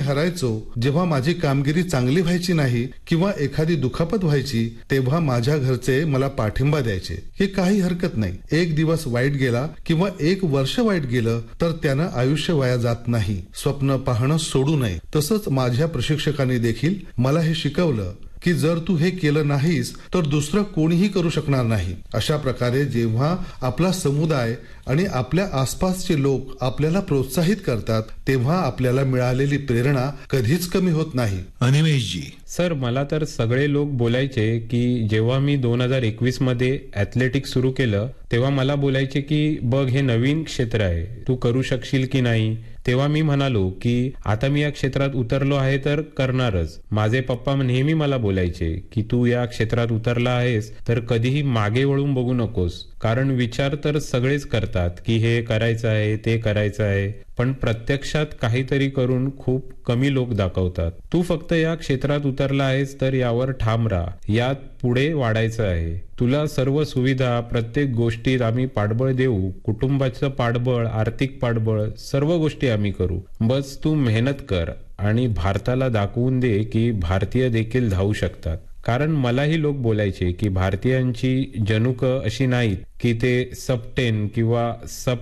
हरायचो, जेव्हा माझी कामगिरी चांगली व्हायची नाही किंवा एखादी दुखापत व्हायची, तेव्हा माझ्या घरचे मला पाठिंबा द्यायचे की काही हरकत नाही, एक दिवस वाईट गेला किंवा एक वर्ष वाईट गेलं तर त्यानं आयुष्य वाया जात नाही, स्वप्न पाहणं सोडू नये. तसंच माझ्या प्रशिक्षकांनी देखील मला हे शिकवलं की जर तू हे केलं नाहीस तर दुसरं कोणीही करू शकणार नाही. अशा प्रकारे जेव्हा आपला समुदाय आणि आपल्या आसपासचे लोक आपल्याला प्रोत्साहित करतात, तेव्हा आपल्याला मिळालेली प्रेरणा कधीच कमी होत नाही. अनिमेशजी. सर, मला तर सगळे लोक बोलायचे की जेव्हा मी 2021 मध्ये ॲथलेटिक्स सुरू केलं तेव्हा मला बोलायचे की बघ, हे नवीन क्षेत्र आहे, तू करू शकशील की नाही. तेव्हा मी म्हणालो की आता मी या क्षेत्रात उतरलो आहे तर करणारच. माझे पप्पा नेहमी मला बोलायचे की तू या क्षेत्रात उतरला आहेस तर कधीही मागे वळून बघू नकोस, कारण विचार तर सगळेच करतात की हे करायचं आहे, ते करायचं आहे, पण प्रत्यक्षात काहीतरी करून खूप कमी लोक दाखवतात. तू फक्त या क्षेत्रात उतरला आहेस तर यावर ठाम राहा, यात पुढे वाढायचं आहे. तुला सर्व सुविधा, प्रत्येक गोष्टीत आम्ही पाठबळ देऊ, कुटुंबाचं पाठबळ, आर्थिक पाठबळ, सर्व गोष्टी आम्ही करू. बस तू मेहनत कर आणि भारताला दाखवून दे की भारतीय देखील धावू शकतात. कारण मलाही लोक बोलायचे की भारतीयांची जनुक अशी नाहीत की ते सब 10 किंवा सब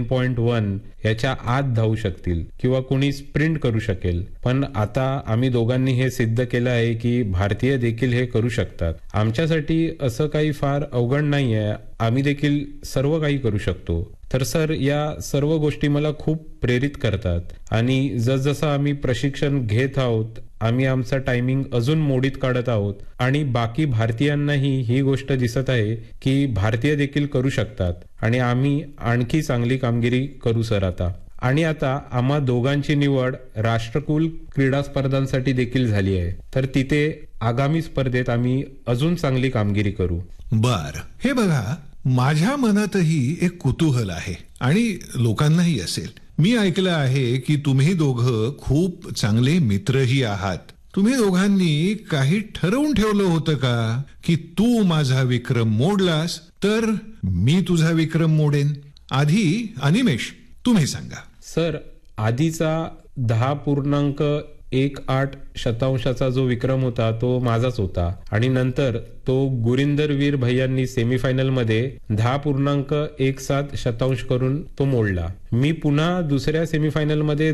10.1 याच्या आत धावू शकतील किंवा कुणी स्प्रिंट करू शकेल. पण आता आम्ही दोघांनी हे सिद्ध केलं आहे की भारतीय देखील हे करू शकतात. आमच्यासाठी असं काही फार अवघड नाही आहे, आम्ही देखील सर्व काही करू शकतो. तर सर, या सर्व गोष्टी मला खूप प्रेरित करतात आणि जसजसं आम्ही प्रशिक्षण घेत आहोत, आम्ही आमचा टायमिंग अजून मोडीत काढत आहोत आणि बाकी भारतीयांनाही ही गोष्ट दिसत आहे की भारतीय देखील करू शकतात आणि आम्ही आणखी चांगली कामगिरी करू सर आता. आणि आता आम्हा दोघांची निवड राष्ट्रकुल क्रीडा स्पर्धांसाठी देखील झाली आहे, तर तिथे आगामी स्पर्धेत आम्ही अजून चांगली कामगिरी करू. बर, हे बघा, माझ्या मनातही एक कुतूहल आहे आणि लोकांनाही असेल. मी ऐकलं आहे की तुम्ही दोघं खूप चांगले मित्रही आहात. तुम्ही दोघांनी काही ठरवून ठेवलं होतं का की तू माझा विक्रम मोडलास तर मी तुझा विक्रम मोडेन? आधी अनिमेश, तुम्ही सांगा. सर, आधीचा 10.18 शतांशाचा जो विक्रम होता तो माझाच होता आणि नंतर तो गुरिंदर वीर भैयांनी सेमीफायनल मध्ये 10.17 शतांश करून तो मोडला. मी पुन्हा दुसऱ्या सेमीफायनल मध्ये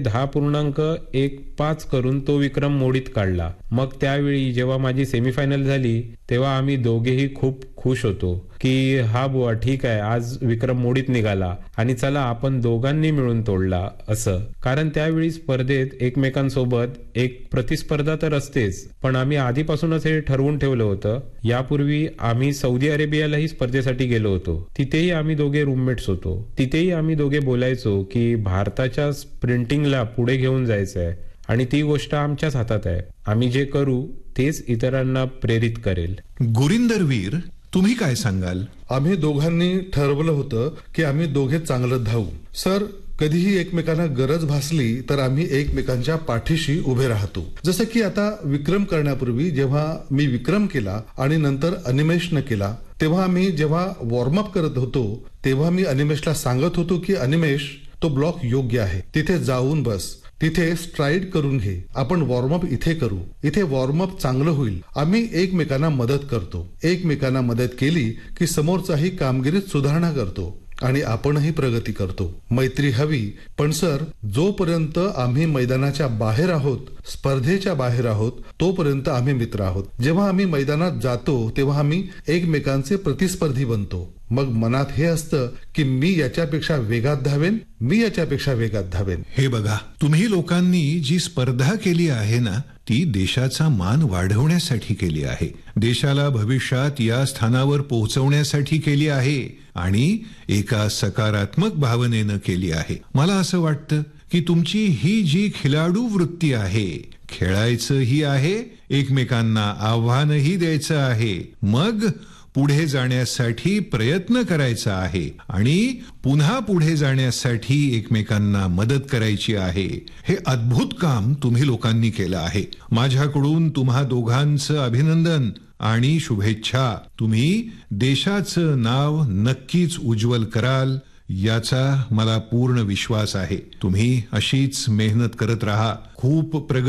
10.15 करून तो विक्रम मोडीत काढला. मग त्यावेळी जेव्हा माझी सेमीफायनल झाली तेव्हा आम्ही दोघेही खूप खुश होतो की हा बुवा ठीक आहे, आज विक्रम मोडीत निघाला आणि चला आपण दोघांनी मिळून तोडला असं. कारण त्यावेळी स्पर्धेत एकमेकांसोबत एक प्रतिस्पर्धा तर असतेच, पण आम्ही आधीपासूनच हे ठरवून ठेवलं होतं. यापूर्वी आम्ही सौदी अरेबियालाही स्पर्धेसाठी गेलो होतो, तिथेही आम्ही दोघे रूममेट्स होतो. तिथेही आम्ही दोघे बोलायचो की भारताच्या स्प्रिंटिंगला पुढे घेऊन जायचं आहे आणि ती गोष्ट आमच्याच हातात आहे. आम्ही जे करू तेच इतरांना प्रेरित करेल. गुरिंदर वीर, तुम्ही काय सांगाल? आम्ही दोघांनी ठरवलं होतं की आम्ही दोघे चांगलं धावू. सर, कधीही एकमेकांना गरज भासली तर आम्ही एकमेकांच्या पाठीशी उभे राहतो. जसं की आता विक्रम करण्यापूर्वी जेव्हा मी विक्रम केला आणि नंतर अनिमेशनं केला, तेव्हा आम्ही जेव्हा वॉर्मअप करत होतो तेव्हा मी अनिमेशला सांगत होतो की अनिमेश, तो ब्लॉक योग्य आहे, तिथे जाऊन बस, तिथे स्ट्राईड करून घे, आपण वॉर्मअप इथे करू, इथे वॉर्मअप चांगलं होईल. आम्ही एकमेकांना मदत करतो. एकमेकांना मदत केली की समोरचाही कामगिरीत सुधारणा करतो आणि आपणही प्रगती करतो. मैत्री हवी, पण सर, जोपर्यंत आम्ही मैदानाच्या बाहेर आहोत, स्पर्धेच्या बाहेर आहोत, तोपर्यंत आम्ही मित्र आहोत. जेव्हा आम्ही मैदानात जातो तेव्हा आम्ही एकमेकांचे प्रतिस्पर्धी बनतो. मग मनात हे असतं की मी याच्यापेक्षा वेगात धावेन, मी याच्यापेक्षा वेगात धावेन. हे बघा, तुम्ही लोकांनी जी स्पर्धा केली आहे ना, ती देशाचा मान वाढवण्यासाठी केली आहे, देशाला भविष्यात या स्थानावर पोहोचवण्यासाठी केली आहे आणि एका सकारात्मक भावनेनं केली आहे. मला असं वाटतं की तुमची ही जी खिलाडू वृत्ती आहे, खेळायचंही आहे, एकमेकांना आव्हानही द्यायचं आहे, मग पुढे जाण्यासाठी प्रयत्न करायचा आहे आणि पुन्हा पुढे जाण्यासाठी एकमेकांना मदत करायची आहे. हे अद्भुत काम तुम्ही लोकांनी केलं आहे. माझ्याकडून तुम्हा दोघांचं अभिनंदन आणि शुभेच्छा. तुम्ही देशाचं नाव नक्कीच उज्ज्वल कराल याचा मला पूर्ण विश्वास आहे. तुम्ही अशीच मेहनत करत राहा. खूप